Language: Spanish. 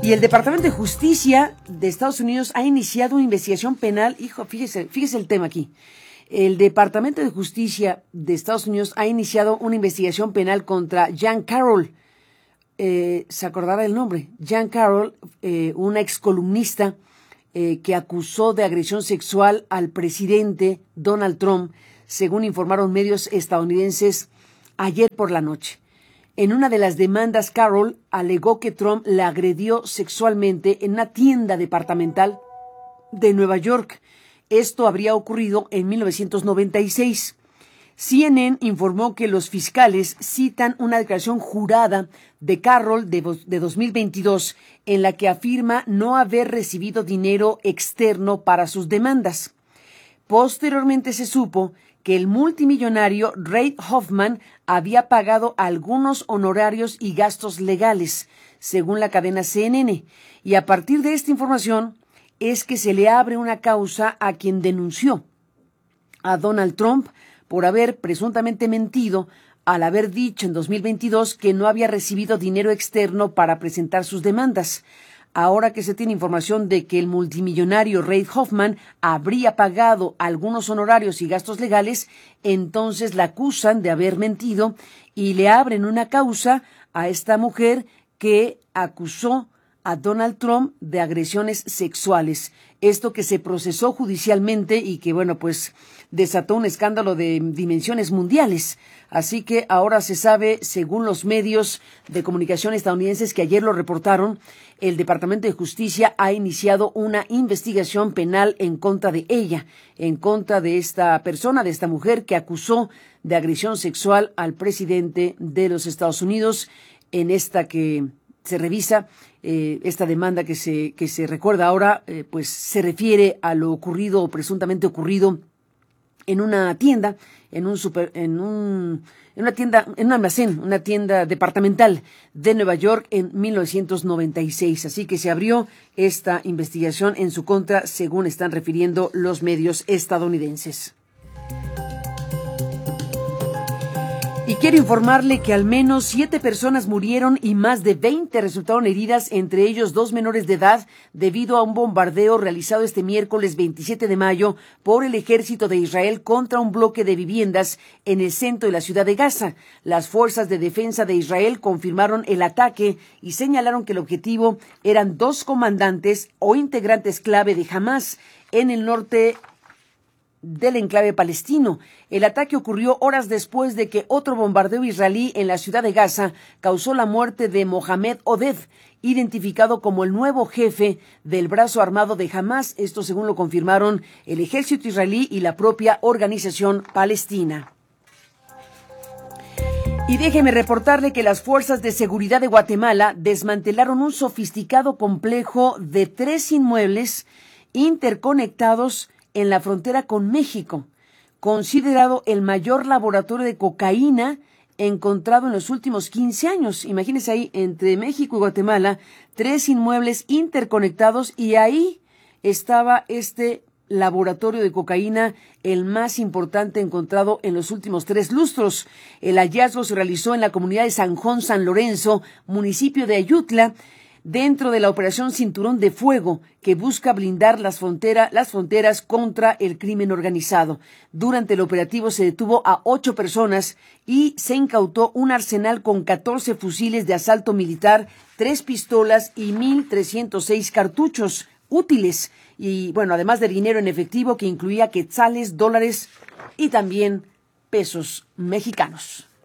Y el Departamento de Justicia de Estados Unidos ha iniciado una investigación penal. Fíjese el tema aquí. El Departamento de Justicia de Estados Unidos ha iniciado una investigación penal contra Jan Carroll. Se acordará el nombre. Jan Carroll, una excolumnista que acusó de agresión sexual al presidente Donald Trump, según informaron medios estadounidenses ayer por la noche. En una de las demandas, Carroll alegó que Trump la agredió sexualmente en una tienda departamental de Nueva York. Esto habría ocurrido en 1996. CNN informó que los fiscales citan una declaración jurada de Carroll de 2022 en la que afirma no haber recibido dinero externo para sus demandas. Posteriormente se supo que el multimillonario Reid Hoffman había pagado algunos honorarios y gastos legales, según la cadena CNN, y a partir de esta información es que se le abre una causa a quien denunció a Donald Trump por haber presuntamente mentido al haber dicho en 2022 que no había recibido dinero externo para presentar sus demandas. Ahora que se tiene información de que el multimillonario Reid Hoffman habría pagado algunos honorarios y gastos legales, entonces la acusan de haber mentido y le abren una causa a esta mujer que acusó a Donald Trump de agresiones sexuales. Esto que se procesó judicialmente y que, pues desató un escándalo de dimensiones mundiales. Así que ahora se sabe, según los medios de comunicación estadounidenses que ayer lo reportaron, el Departamento de Justicia ha iniciado una investigación penal en contra de ella, en contra de esta persona, de esta mujer que acusó de agresión sexual al presidente de los Estados Unidos, en esta que se revisa. Esta demanda que se recuerda ahora, se refiere a lo ocurrido o presuntamente ocurrido en una tienda, en un almacén, una tienda departamental de Nueva York en 1996. Así que se abrió esta investigación en su contra, según están refiriendo los medios estadounidenses. Y quiero informarle que al menos 7 personas murieron y más de 20 resultaron heridas, entre ellos 2 menores de edad, debido a un bombardeo realizado este miércoles 27 de mayo por el ejército de Israel contra un bloque de viviendas en el centro de la ciudad de Gaza. Las fuerzas de defensa de Israel confirmaron el ataque y señalaron que el objetivo eran 2 comandantes o integrantes clave de Hamás en el norte del enclave palestino. El ataque ocurrió horas después de que otro bombardeo israelí en la ciudad de Gaza causó la muerte de Mohamed Oded, identificado como el nuevo jefe del brazo armado de Hamás. Esto según lo confirmaron el ejército israelí y la propia organización palestina. Y déjeme reportarle que las fuerzas de seguridad de Guatemala desmantelaron un sofisticado complejo de 3 inmuebles interconectados en la frontera con México, considerado el mayor laboratorio de cocaína encontrado en los últimos 15 años. Imagínense ahí, entre México y Guatemala, 3 inmuebles interconectados, y ahí estaba este laboratorio de cocaína, el más importante encontrado en los últimos 3 lustros. El hallazgo se realizó en la comunidad de San Juan San Lorenzo, municipio de Ayutla, dentro de la operación Cinturón de Fuego, que busca blindar las fronteras contra el crimen organizado. Durante el operativo se detuvo a 8 personas y se incautó un arsenal con 14 fusiles de asalto militar, 3 pistolas y 1,306 cartuchos útiles. Y además de dinero en efectivo que incluía quetzales, dólares y también pesos mexicanos.